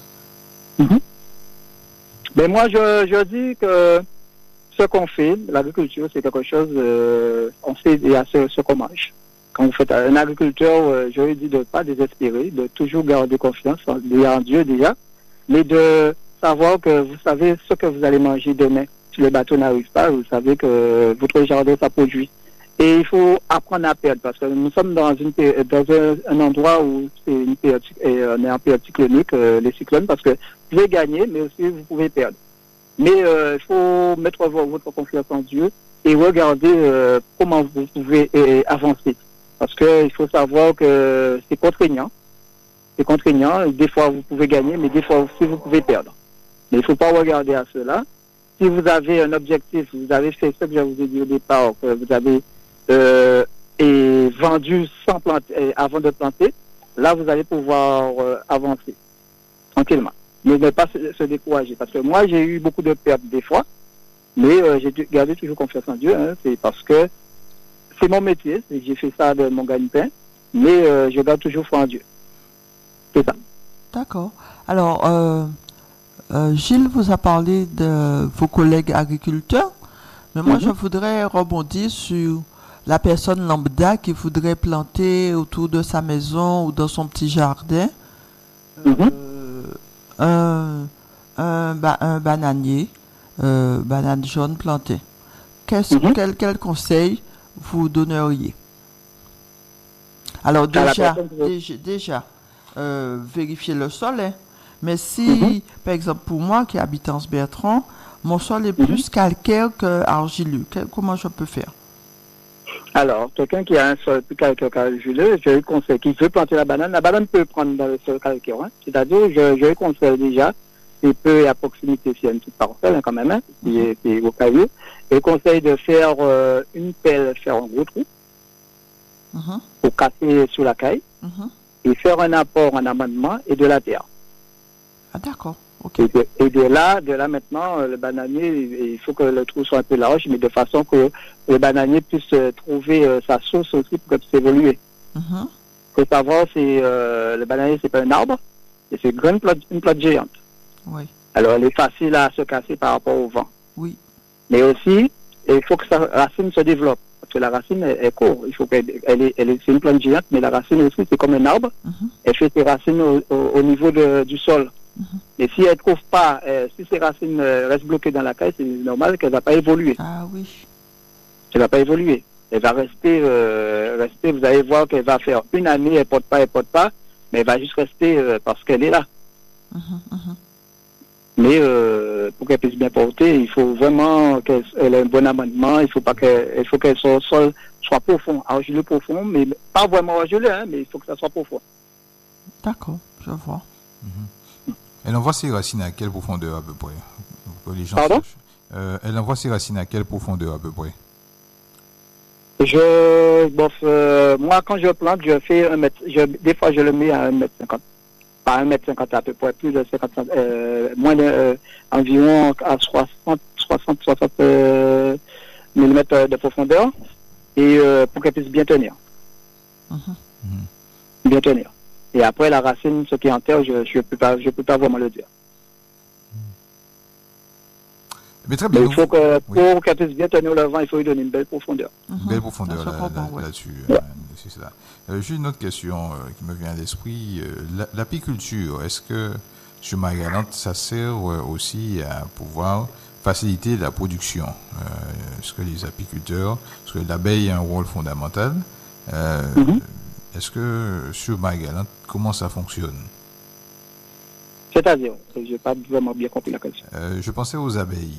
Mais moi, je dis que ce qu'on fait, l'agriculture, c'est quelque chose, on sait déjà ce qu'on mange. Quand vous faites un agriculteur, je lui dis de ne pas désespérer, de toujours garder confiance en Dieu déjà, mais de savoir que vous savez ce que vous allez manger demain. Si le bateau n'arrive pas, vous savez que votre jardin, ça produit. Et il faut apprendre à perdre parce que nous sommes dans un endroit où on est en période cyclonique, les cyclones, parce que vous pouvez gagner, mais aussi vous pouvez perdre. Mais il faut mettre votre confiance en Dieu et regarder comment vous pouvez avancer. Parce qu'il faut savoir que c'est contraignant. C'est contraignant. Des fois, vous pouvez gagner, mais des fois aussi, vous pouvez perdre. Mais il ne faut pas regarder à cela. Si vous avez un objectif, vous avez fait ce que je vous ai dit au départ, que vous avez vendu sans planter, avant de planter, là, vous allez pouvoir avancer tranquillement. Mais ne pas se décourager. Parce que moi, j'ai eu beaucoup de pertes des fois, mais j'ai gardé toujours confiance en Dieu. C'est parce que c'est mon métier, j'ai fait ça de mon gagne-pain, mais je garde toujours foi en Dieu. C'est ça. D'accord. Alors, Gilles vous a parlé de vos collègues agriculteurs, mais moi, je voudrais rebondir sur la personne lambda qui voudrait planter autour de sa maison ou dans son petit jardin un bananier, banane jaune plantée. Quel conseil vous donneriez? Alors déjà, vérifier le sol, hein. Mais si, par exemple, pour moi qui habite en Bertrand, mon sol est plus calcaire qu'argileux, comment je peux faire? Alors, quelqu'un qui a un sol plus calcaire qu'argileux, je lui conseille, qui veut planter la banane peut prendre dans le sol calcaire. C'est-à-dire, je lui conseille déjà, il peut à proximité, s'il y a une petite parcelle quand même, qui est au caillou, et conseille de faire une pelle, faire un gros trou, pour casser sous la caille, et faire un apport en amendement et de la terre. Ah d'accord, ok. Et de là maintenant, le bananier, il faut que le trou soit un peu large, mais de façon que le bananier puisse trouver sa source aussi pour qu'il puisse évoluer. Il faut savoir, le bananier, c'est pas un arbre, et c'est une plante géante. Oui. Alors, elle est facile à se casser par rapport au vent. Oui. Mais aussi, il faut que sa racine se développe. Parce que la racine, elle court. Il faut c'est une plante géante, mais la racine aussi, c'est comme un arbre. Elle fait ses racines au niveau du sol. Et si elle ne trouve pas, si ses racines restent bloquées dans la caille, c'est normal qu'elle ne va pas évoluer. Ah oui. Elle ne va pas évoluer. Elle va rester, vous allez voir qu'elle va faire une année, elle ne porte pas. mais elle va juste rester parce qu'elle est là. Mhm. Mais pour qu'elle puisse bien porter, il faut vraiment qu'elle ait un bon amendement. Il faut qu'elle soit profond, argileux profond, mais pas vraiment argileux, hein, mais il faut que ça soit profond. D'accord, je vois. Elle envoie ses racines à quelle profondeur à peu près? Pour que les gens Pardon? sachent. Elle envoie ses racines à quelle profondeur à peu près? Moi, quand je plante, je fais 1 mètre. Des fois, je le mets à 1,50 m. Pas 1,50 m à peu près, plus de 50 environ à 60 mm de profondeur, et pour qu'elle puisse bien tenir. Bien tenir. Et après, la racine, ce qui est en terre, je peux pas vraiment le dire. Mais très bien. Mais il faut que, pour qu'elle puisse bien tenir le vent, il faut lui donner une belle profondeur. Une belle profondeur là-dessus. C'est ça. J'ai une autre question qui me vient à l'esprit. L'apiculture, est-ce que sur Marie-Galante, ça sert aussi à pouvoir faciliter la production? Est-ce que les apiculteurs, parce que l'abeille a un rôle fondamental, est-ce que sur Marie-Galante, comment ça fonctionne? C'est-à-dire, je n'ai pas vraiment bien compris la question. Je pensais aux abeilles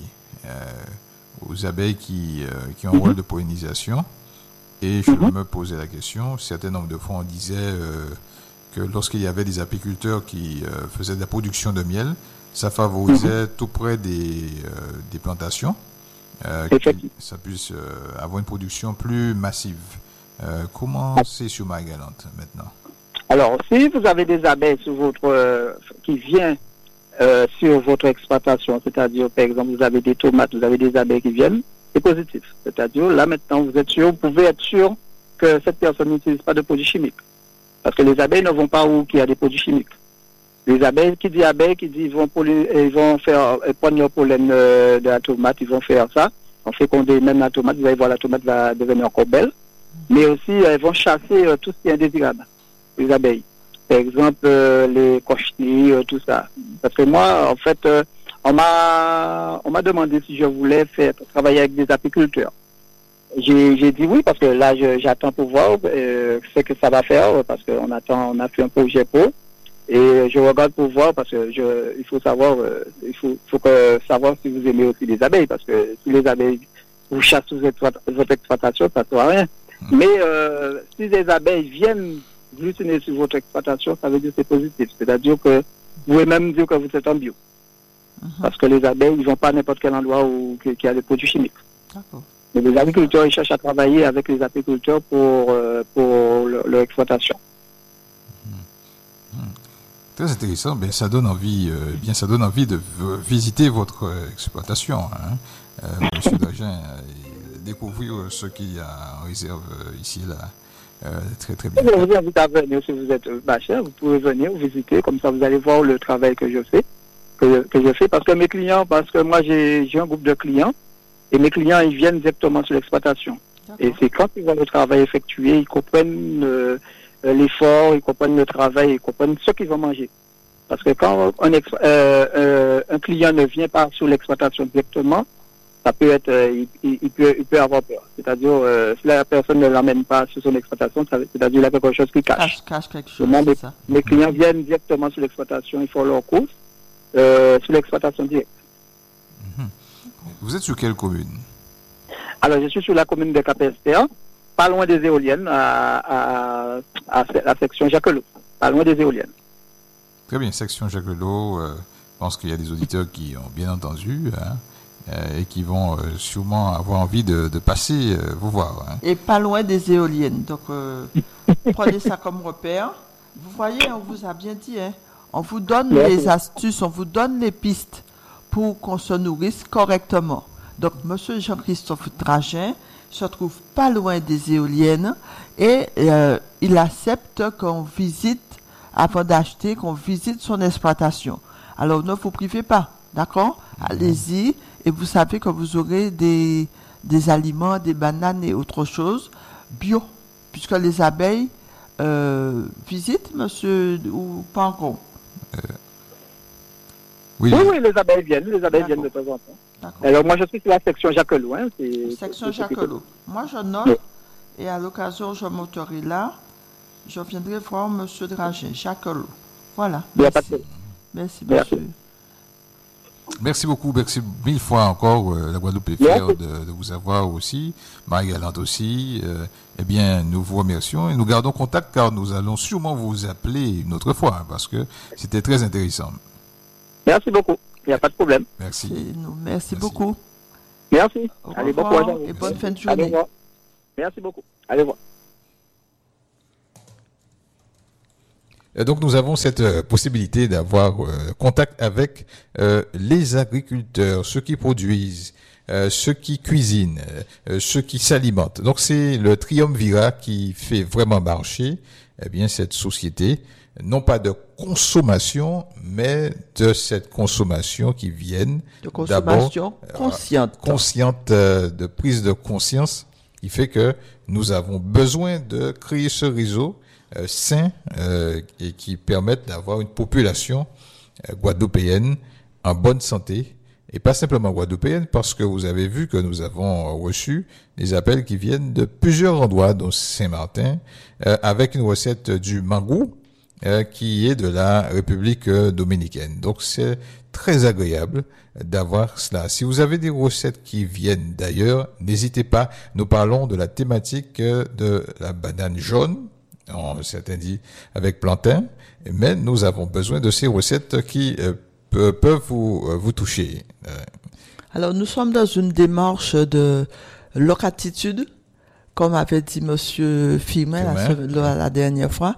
qui ont un rôle de pollinisation. Et je me posais la question, un certain nombre de fois on disait que lorsqu'il y avait des apiculteurs qui faisaient de la production de miel, ça favorisait tout près des plantations, que ça puisse avoir une production plus massive. Comment c'est sur Marie-Galante maintenant? Alors, si vous avez des abeilles qui viennent sur votre exploitation, c'est-à-dire, par exemple, vous avez des tomates, vous avez des abeilles qui viennent, c'est positif. C'est-à-dire, là, maintenant, vous pouvez être sûr que cette personne n'utilise pas de produits chimiques. Parce que les abeilles ne vont pas où il y a des produits chimiques. Les abeilles, qui dit ils vont prendre leur pollen de la tomate, ils vont faire ça. On fait féconder même la tomate, vous allez voir, la tomate va devenir encore belle. Mais aussi, elles vont chasser tout ce qui est indésirable, les abeilles. Par exemple, les cochenilles, tout ça. Parce que moi, en fait, on m'a demandé si je voulais travailler avec des apiculteurs. J'ai dit oui, parce que là, j'attends pour voir ce que ça va faire, parce qu'on a fait un projet pro. Et je regarde pour voir, parce que il faut savoir, savoir si vous aimez aussi les abeilles, parce que si les abeilles vous chassent sous votre exploitation, ça ne sert à rien. Mais si les abeilles viennent glutiner sur votre exploitation, ça veut dire que c'est positif. C'est-à-dire que vous pouvez même dire que vous êtes en bio. Parce que les abeilles, ils ne vont pas à n'importe quel endroit où il y a des produits chimiques. D'accord. Mais les agriculteurs, ils cherchent à travailler avec les apiculteurs pour leur exploitation. Très intéressant. Ben, ça donne envie de visiter votre exploitation, Monsieur Dragin, découvrir ce qu'il y a en réserve ici et là. Très très bien. Je vous invite à venir si vous êtes cher, vous pouvez venir visiter, comme ça vous allez voir le travail que je fais, parce que moi j'ai un groupe de clients, et mes clients ils viennent directement sur l'exploitation. Et c'est quand ils voient le travail effectué, ils comprennent l'effort, ils comprennent le travail, ils comprennent ce qu'ils vont manger. Parce que quand un client ne vient pas sur l'exploitation directement, ça peut être, il peut avoir peur. C'est-à-dire, si la personne ne l'emmène pas sur son exploitation, c'est-à-dire qu'il y a quelque chose qui cache. Cache quelque chose. Mes clients viennent directement sur l'exploitation, ils font leur course sur l'exploitation directe. Vous êtes sur quelle commune? Alors, je suis sur la commune de Cap-Esper, pas loin des éoliennes, à la section Jacquelot, pas loin des éoliennes. Très bien, section Jacquelot. Je pense qu'il y a des auditeurs qui ont bien entendu, et qui vont sûrement avoir envie de passer vous voir. Et pas loin des éoliennes. Donc, prenez ça comme repère. Vous voyez, on vous a bien dit, on vous donne les astuces, on vous donne les pistes pour qu'on se nourrisse correctement. Donc, M. Jean-Christophe Dragin se trouve pas loin des éoliennes et il accepte qu'on visite, avant d'acheter, qu'on visite son exploitation. Alors, ne vous privez pas, d'accord? Allez-y et vous savez que vous aurez des aliments, des bananes et autre chose bio, puisque les abeilles visitent, monsieur, ou pas encore? Oui, les abeilles viennent de temps en temps. Alors, moi, je suis sur la section Jacquelot. Section Jacquelot. Moi, je note, et à l'occasion, je monterai là. Je viendrai voir Monsieur Dragin, Jacques Lô. Voilà. Il n'y a pas de problème. Merci, Merci. monsieur. Merci beaucoup, merci mille fois encore. La Guadeloupe est fière de vous avoir aussi, Marie-Galante aussi. Eh bien, nous vous remercions et nous gardons contact car nous allons sûrement vous appeler une autre fois hein, parce que c'était très intéressant. Merci beaucoup. Il n'y a pas de problème. Merci. Merci beaucoup. Merci. Au Allez, bon revoir courage. et bonne fin de Allez journée. voir. Merci beaucoup. Allez voir. Et donc nous avons cette possibilité d'avoir contact avec les agriculteurs, ceux qui produisent, ceux qui cuisinent, ceux qui s'alimentent. Donc c'est le triumvirat qui fait vraiment marcher cette société, non pas de consommation, mais de cette consommation qui vienne de consommation consciente de prise de conscience, qui fait que nous avons besoin de créer ce réseau sain et qui permettent d'avoir une population guadeloupéenne en bonne santé et pas simplement guadeloupéenne parce que vous avez vu que nous avons reçu des appels qui viennent de plusieurs endroits dont Saint-Martin avec une recette du mangou qui est de la République dominicaine. Donc c'est très agréable d'avoir cela. Si vous avez des recettes qui viennent d'ailleurs, n'hésitez pas. Nous parlons de la thématique de la banane jaune. Certains disent avec plantain, mais nous avons besoin de ces recettes qui peuvent vous toucher. Alors, nous sommes dans une démarche de locatitude, comme avait dit Monsieur Firmin la dernière fois.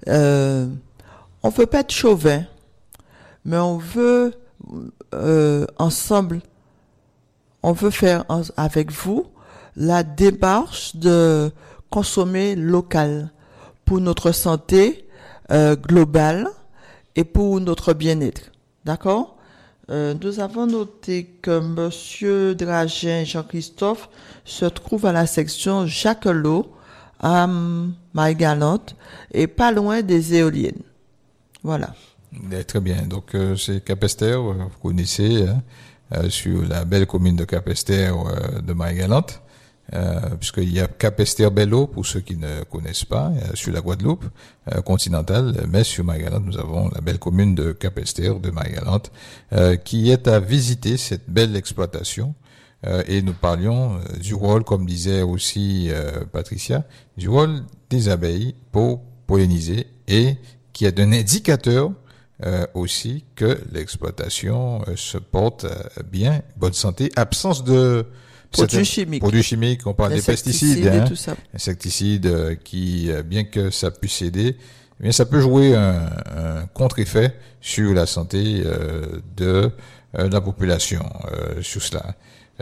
On veut pas être chauvin, mais on veut ensemble, on veut faire avec vous la démarche de consommer local. Pour notre santé globale et pour notre bien-être. D'accord? Nous avons noté que Monsieur Dragin Jean-Christophe se trouve à la section Jacques Lô à Marie-Galante et pas loin des éoliennes. Voilà. Très bien. Donc c'est Capesterre, vous connaissez, sur la belle commune de Capesterre de Marie-Galante. Puisqu'il y a Capesterre-Belle-Eau pour ceux qui ne connaissent pas sur la Guadeloupe continentale, mais sur Marie-Galante nous avons la belle commune de Capesterre de Marie-Galante qui est à visiter cette belle exploitation et nous parlions du rôle, comme disait aussi Patricia, du rôle des abeilles pour polliniser et qui est un indicateur aussi que l'exploitation se porte bien, bonne santé, absence de produits chimiques, on parle des pesticides, insecticides qui, bien que ça puisse aider, bien ça peut jouer un contre-effet sur la santé de la population sur cela.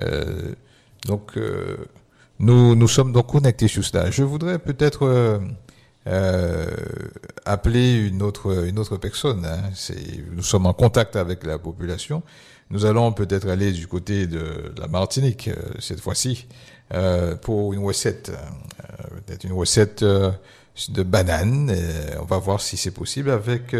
Donc nous sommes donc connectés sur cela. Je voudrais peut-être appeler une autre personne. Nous sommes en contact avec la population. Nous allons peut-être aller du côté de la Martinique cette fois-ci pour une recette, peut-être une recette de banane. On va voir si c'est possible avec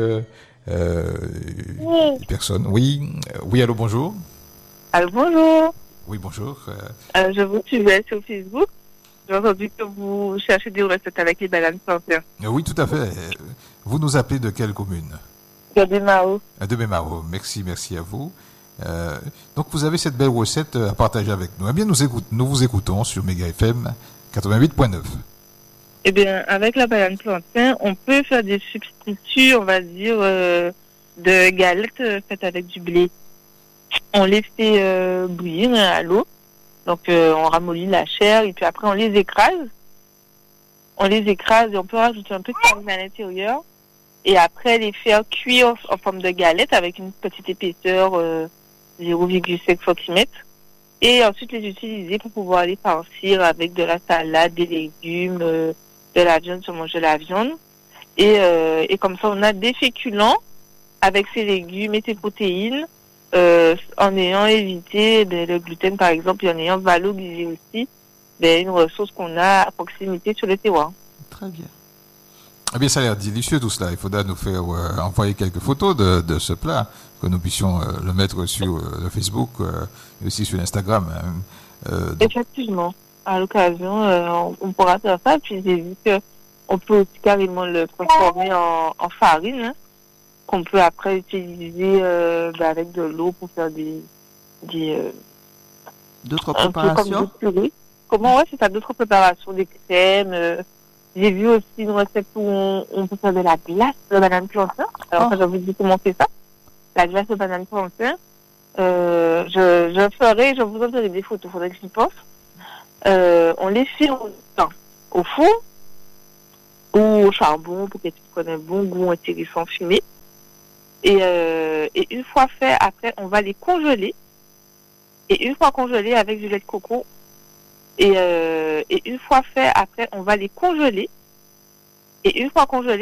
des personnes. Oui, allô, bonjour. Allô, bonjour. Oui, bonjour. Je vous suivais sur Facebook. J'ai entendu que vous cherchez des recettes avec les bananes plantains. Oui, tout à fait. Vous nous appelez de quelle commune? De Bémao. De Bémao. Merci à vous. Donc vous avez cette belle recette à partager avec nous. Eh bien, nous vous écoutons sur Méga FM 88.9. Eh bien, avec la banane plantain, on peut faire des substituts, on va dire, de galettes faites avec du blé. On les fait bouillir à l'eau. Donc, on ramollit la chair et puis après, on les écrase. Et on peut rajouter un peu de farine à l'intérieur. Et après, les faire cuire en forme de galette avec une petite épaisseur 0,5 cm. Et ensuite, les utiliser pour pouvoir les farcir avec de la salade, des légumes, de la viande, si on mange de la viande. Et comme ça, on a des féculents avec ces légumes et ces protéines, en ayant évité le gluten, par exemple, et en ayant valorisé aussi une ressource qu'on a à proximité sur le terroir. Très bien. Eh bien, ça a l'air délicieux tout cela. Il faudra nous faire envoyer quelques photos de ce plat, que nous puissions le mettre sur le Facebook et aussi sur l'Instagram. Donc... Effectivement. À l'occasion, on pourra faire ça. Puis j'ai vu On peut aussi carrément le transformer en farine, hein, qu'on peut après utiliser avec de l'eau pour faire D'autres un peu comme préparations? des purées. Comment, ouais, c'est ça, d'autres préparations, des crèmes. J'ai vu aussi une recette où on peut faire de la glace de banane plantain. Alors, ça, je vais vous dire comment c'est ça. La glace de banane plantain. Je vous enverrai des photos, il faudrait que j'y pense. On les fait au four ou au charbon pour qu'elles prennent un bon goût intéressant fumé. Et une fois fait, après, on va les congeler. Et une fois congelés avec du lait de coco, et une fois fait, après, on va les congeler. Et une fois congelés,